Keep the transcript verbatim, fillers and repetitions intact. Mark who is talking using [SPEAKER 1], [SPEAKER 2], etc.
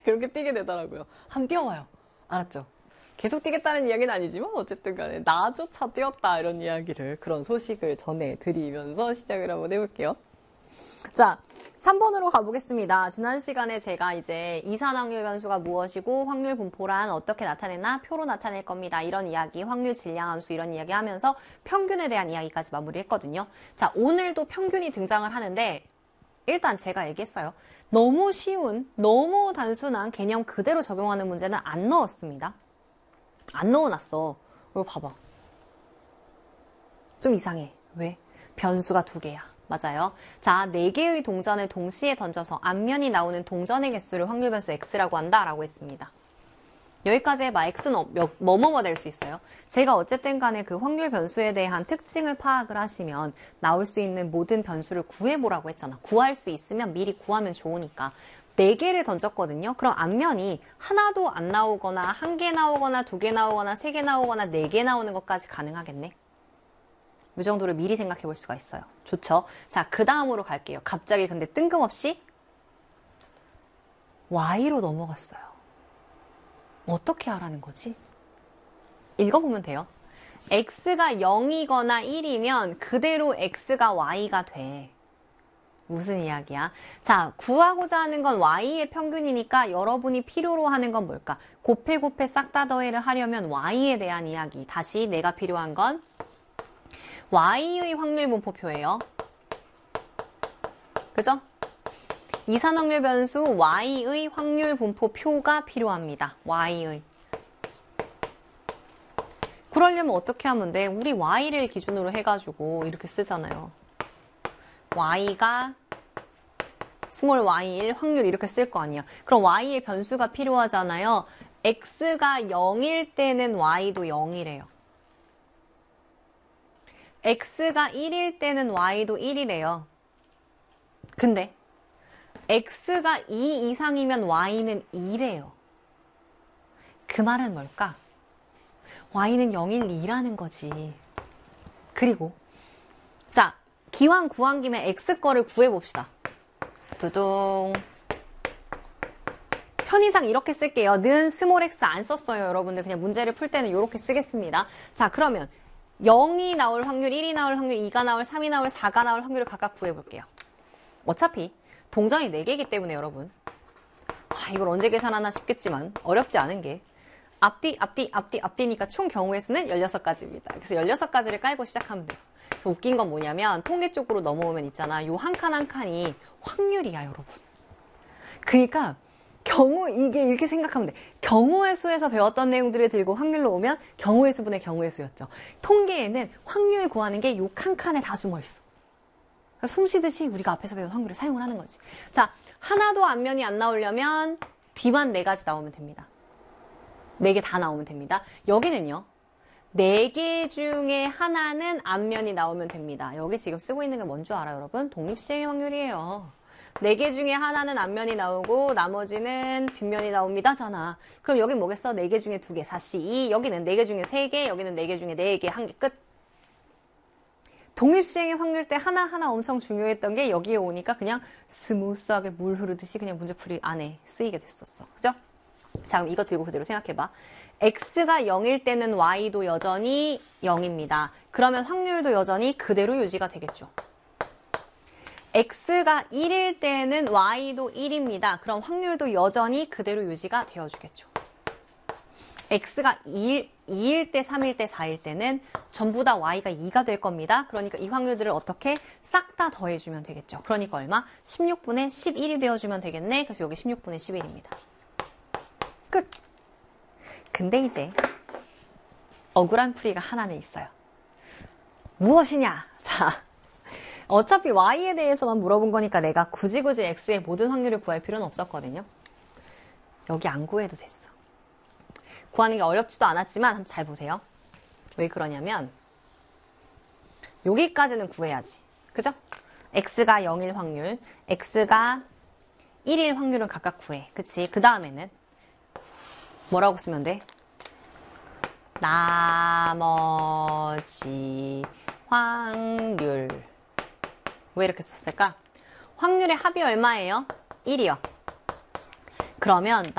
[SPEAKER 1] 그렇게 뛰게 되더라고요. 한번 뛰어봐요. 알았죠? 계속 뛰겠다는 이야기는 아니지만 어쨌든 간에 나조차 뛰었다 이런 이야기를, 그런 소식을 전해드리면서 시작을 한번 해볼게요. 자, 삼 번으로 가보겠습니다. 지난 시간에 제가 이제 이산 확률 변수가 무엇이고 확률 분포란 어떻게 나타내나 표로 나타낼 겁니다. 이런 이야기, 확률 질량 함수 이런 이야기 하면서 평균에 대한 이야기까지 마무리했거든요. 자, 오늘도 평균이 등장을 하는데 일단 제가 얘기했어요. 너무 쉬운, 너무 단순한 개념 그대로 적용하는 문제는 안 넣었습니다. 안 넣어놨어. 이거 봐봐. 좀 이상해. 왜? 변수가 두 개야. 맞아요. 자, 네 개의 동전을 동시에 던져서 앞면이 나오는 동전의 개수를 확률 변수 x라고 한다라고 했습니다. 여기까지 해봐. x는 뭐뭐뭐 될 수 있어요. 제가 어쨌든 간에 그 확률 변수에 대한 특징을 파악을 하시면 나올 수 있는 모든 변수를 구해보라고 했잖아. 구할 수 있으면 미리 구하면 좋으니까. 네 개를 던졌거든요. 그럼 앞면이 하나도 안 나오거나 한 개 나오거나 두 개 나오거나 세 개 나오거나 네 개 나오는 것까지 가능하겠네. 이 정도를 미리 생각해 볼 수가 있어요. 좋죠? 자, 그 다음으로 갈게요. 갑자기 근데 뜬금없이 y로 넘어갔어요. 어떻게 하라는 거지? 읽어보면 돼요. x가 영이거나 일이면 그대로 x가 y가 돼. 무슨 이야기야? 자, 구하고자 하는 건 y의 평균이니까 여러분이 필요로 하는 건 뭘까? 곱해 곱해 싹 다 더해를 하려면 y에 대한 이야기. 다시 내가 필요한 건 y의 확률 분포표예요. 그죠? 이산 확률 변수 y의 확률 분포표가 필요합니다. y의. 그러려면 어떻게 하면 돼? 우리 y를 기준으로 해가지고 이렇게 쓰잖아요. y가 스몰 와이일 확률 이렇게 쓸 거 아니야. 그럼 y의 변수가 필요하잖아요. x가 영일 때는 y도 영이래요. x가 일일 때는 y도 일이래요. 근데 x가 이 이상이면 y는 이래요. 그 말은 뭘까? y는 영일, 이라는 거지. 그리고 자, 기왕 구한 김에 x 거를 구해봅시다. 두둥. 편의상 이렇게 쓸게요. 는 스몰 x 안 썼어요. 여러분들 그냥 문제를 풀 때는 이렇게 쓰겠습니다. 자, 그러면 영이 나올 확률, 일이 나올 확률, 이가 나올, 삼이 나올, 사가 나올 확률을 각각 구해볼게요. 어차피 동전이 네 개이기 때문에 여러분, 아, 이걸 언제 계산하나 싶겠지만 어렵지 않은 게 앞뒤, 앞뒤, 앞뒤, 앞뒤니까 총 경우의 수는 열여섯 가지입니다. 그래서 열여섯 가지를 깔고 시작하면 돼요. 그래서 웃긴 건 뭐냐면 통계 쪽으로 넘어오면 있잖아. 요 한 칸 한 칸이 확률이야, 여러분. 그러니까 경우, 이게 이렇게 생각하면 돼. 경우의 수에서 배웠던 내용들을 들고 확률로 오면 경우의 수분의 경우의 수였죠. 통계에는 확률 구하는 게 요 칸 칸에 다 숨어 있어. 그러니까 숨 쉬듯이 우리가 앞에서 배운 확률을 사용을 하는 거지. 자, 하나도 앞면이 안 나오려면 뒤만 네 가지 나오면 됩니다. 네 개 다 나오면 됩니다. 여기는요. 네 개 중에 하나는 앞면이 나오면 됩니다. 여기 지금 쓰고 있는 게 뭔 줄 알아요, 여러분? 독립시행의 확률이에요. 네 개 중에 하나는 앞면이 나오고 나머지는 뒷면이 나옵니다잖아. 그럼 여긴 뭐겠어? 네 개 중에 두 개, 사, 시, 이. 여기는 네 개 중에 세 개, 여기는 네 개 중에 네 개, 한 개 끝. 독립시행의 확률 때 하나하나 엄청 중요했던 게 여기에 오니까 그냥 스무스하게 물 흐르듯이 그냥 문제풀이 안에 쓰이게 됐었어. 그죠? 자, 그럼 이거 들고 그대로 생각해봐. x가 영일 때는 y도 여전히 영입니다. 그러면 확률도 여전히 그대로 유지가 되겠죠. x가 일일 때는 y도 일입니다. 그럼 확률도 여전히 그대로 유지가 되어주겠죠. x가 이일, 이일 때, 삼일 때, 사일 때는 전부 다 y가 이가 될 겁니다. 그러니까 이 확률들을 어떻게 싹 다 더해주면 되겠죠. 그러니까 얼마? 십육분의 십일이 되어주면 되겠네. 그래서 여기 십육분의 십일입니다. 끝! 근데 이제 억울한 풀이가 하나는 있어요. 무엇이냐? 자, 어차피 y에 대해서만 물어본 거니까 내가 굳이 굳이 x의 모든 확률을 구할 필요는 없었거든요. 여기 안 구해도 됐어. 구하는 게 어렵지도 않았지만 한번 잘 보세요. 왜 그러냐면 여기까지는 구해야지. 그죠? x가 영일 확률, x가 일일 확률은 각각 구해. 그치? 그 다음에는 뭐라고 쓰면 돼? 나머지 확률. 왜 이렇게 썼을까? 확률의 합이 얼마예요? 일이요. 그러면